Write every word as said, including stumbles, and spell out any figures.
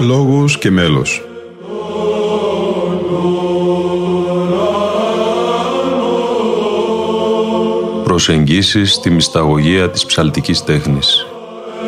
λόγος και μέλος. Προσεγγίσεις στη μυσταγωγία της ψαλτικής τέχνης.